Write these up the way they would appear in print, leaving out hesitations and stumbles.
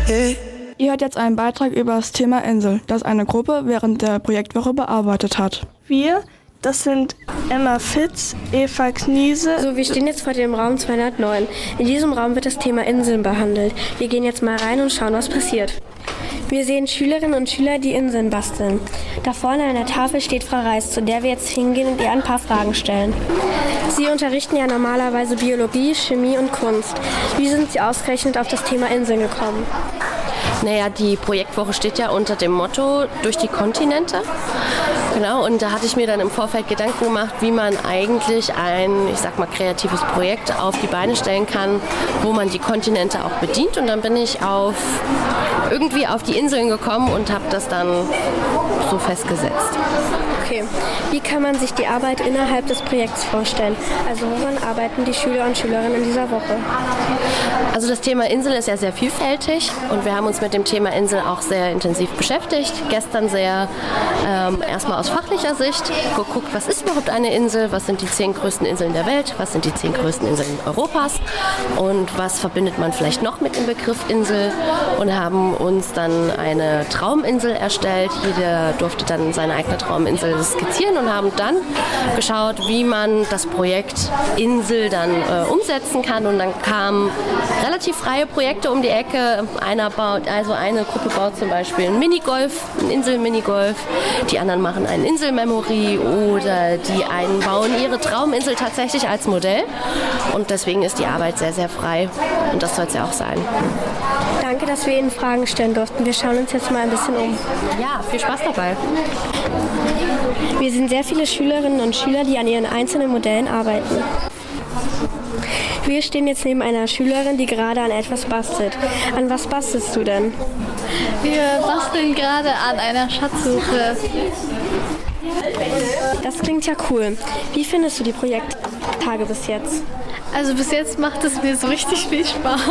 Ihr hört jetzt einen Beitrag über das Thema Insel, das eine Gruppe während der Projektwoche bearbeitet hat. Wir, das sind Emma Fitz, Eva Kniese. So, wir stehen jetzt vor dem Raum 209. In diesem Raum wird das Thema Inseln behandelt. Wir gehen jetzt mal rein und schauen, was passiert. Wir sehen Schülerinnen und Schüler, die Inseln basteln. Da vorne an der Tafel steht Frau Reis, zu der wir jetzt hingehen und ihr ein paar Fragen stellen. Sie unterrichten ja normalerweise Biologie, Chemie und Kunst. Wie sind Sie ausgerechnet auf das Thema Inseln gekommen? Naja, die Projektwoche steht ja unter dem Motto durch die Kontinente. Genau, und da hatte ich mir dann im Vorfeld Gedanken gemacht, wie man eigentlich ein, ich sag mal, kreatives Projekt auf die Beine stellen kann, wo man die Kontinente auch bedient. Und dann bin ich irgendwie auf die Inseln gekommen und habe das dann so festgesetzt. Okay, wie kann man sich die Arbeit innerhalb des Projekts vorstellen? Also woran arbeiten die Schüler und Schülerinnen in dieser Woche? Also das Thema Insel ist ja sehr vielfältig und wir haben uns mit dem Thema Insel auch sehr intensiv beschäftigt. Gestern sehr erstmal aus fachlicher Sicht geguckt, was ist überhaupt eine Insel, was sind die 10 größten Inseln der Welt, was sind die 10 größten Inseln Europas und was verbindet man vielleicht noch mit dem Begriff Insel, und haben uns dann eine Trauminsel erstellt. Jeder durfte dann seine eigene Trauminsel skizzieren und haben dann geschaut, wie man das Projekt Insel dann umsetzen kann, und dann kamen relativ freie Projekte um die Ecke. Eine Gruppe baut zum Beispiel ein Minigolf, ein Insel-Minigolf, die anderen machen ein Insel-Memory oder die einen bauen ihre Trauminsel tatsächlich als Modell, und deswegen ist die Arbeit sehr, sehr frei, und das soll es ja auch sein. Danke, dass wir Ihnen Fragen stellen durften. Wir schauen uns jetzt mal ein bisschen um. Ja, viel Spaß dabei. Wir sind sehr viele Schülerinnen und Schüler, die an ihren einzelnen Modellen arbeiten. Wir stehen jetzt neben einer Schülerin, die gerade an etwas bastelt. An was bastelst du denn? Wir basteln gerade an einer Schatzsuche. Das klingt ja cool. Wie findest du die Projekttage bis jetzt? Also bis jetzt macht es mir so richtig viel Spaß.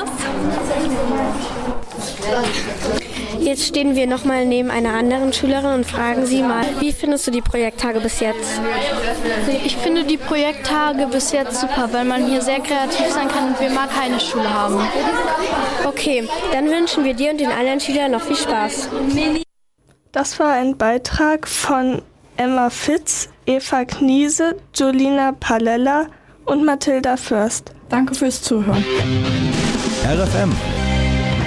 Jetzt stehen wir nochmal neben einer anderen Schülerin und fragen sie mal, wie findest du die Projekttage bis jetzt? Ich finde die Projekttage bis jetzt super, weil man hier sehr kreativ sein kann und wir mal keine Schule haben. Okay, dann wünschen wir dir und den anderen Schülern noch viel Spaß. Das war ein Beitrag von Emma Fitz, Eva Kniese, Julina Palella und Mathilda Fürst. Danke fürs Zuhören. RFM